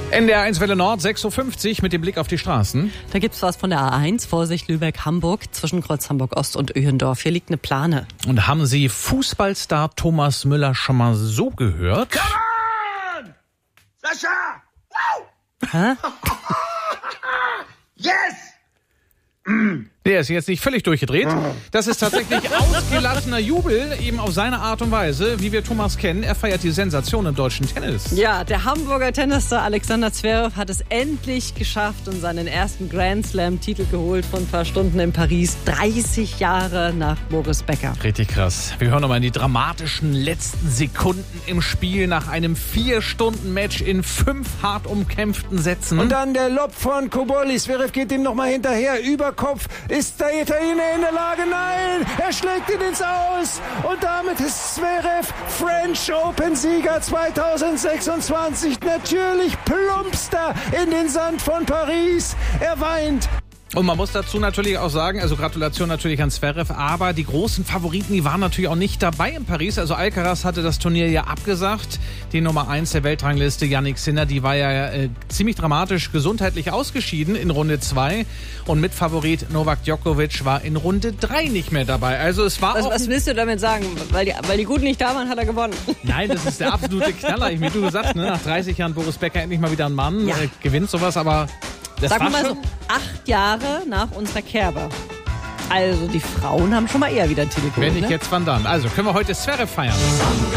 NDR 1 Welle Nord, 6.50 Uhr mit dem Blick auf die Straßen. Da gibt's was von der A1, Vorsicht Lübeck-Hamburg, zwischen Kreuz Hamburg-Ost und Öhendorf. Hier liegt eine Plane. Und haben Sie Fußballstar Thomas Müller schon mal so gehört? Come on! Sascha! Wow! Hä? Yes! Der ist jetzt nicht völlig durchgedreht. Das ist tatsächlich ausgelassener Jubel, eben auf seine Art und Weise, wie wir Thomas kennen. Er feiert die Sensation im deutschen Tennis. Ja, der Hamburger Tennisstar Alexander Zverev hat es endlich geschafft und seinen ersten Grand Slam-Titel geholt vor ein paar Stunden in Paris. 30 Jahre nach Boris Becker. Richtig krass. Wir hören nochmal in die dramatischen letzten Sekunden im Spiel nach einem 4-Stunden-Match in 5 hart umkämpften Sätzen. Und dann der Lob von Cobolli. Zverev geht ihm nochmal hinterher. Über Kopf. Ist der Italiener in der Lage? Nein! Er schlägt ihn ins Aus. Und damit ist Zverev French Open-Sieger 2026. Natürlich plumpst er in den Sand von Paris. Er weint. Und man muss dazu natürlich auch sagen, also Gratulation natürlich an Zverev, aber die großen Favoriten, die waren natürlich auch nicht dabei in Paris. Also Alcaraz hatte das Turnier ja abgesagt. Die Nummer 1 der Weltrangliste, Jannik Sinner, die war ja ziemlich dramatisch gesundheitlich ausgeschieden in Runde 2. Und Mitfavorit Novak Djokovic war in Runde 3 nicht mehr dabei. Also es war Was willst du damit sagen? Weil die Guten nicht da waren, hat er gewonnen. Nein, das ist der absolute Knaller. Wie du gesagt, ne? Nach 30 Jahren Boris Becker endlich mal wieder ein Mann, Ja. Gewinnt sowas, aber das Sagen wir war mal schon... so, 8 Jahre nach unserer Kerber. Also die Frauen haben schon mal eher wieder einen Titel geholt, Wenn nicht ne? jetzt, wann dann? Also können wir heute Zverev feiern.